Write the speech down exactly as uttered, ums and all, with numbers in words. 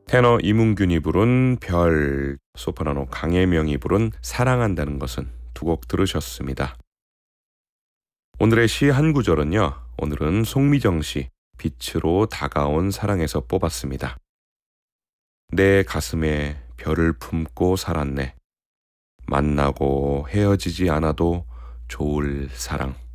테너 이문균이 부른 별, 소프라노 강혜명이 부른 사랑한다는 것은 두 곡 들으셨습니다. 오늘의 시 한 구절은요, 오늘은 송미정 씨 빛으로 다가온 사랑에서 뽑았습니다. 내 가슴에 별을 품고 살았네. 만나고 헤어지지 않아도 좋을 사랑.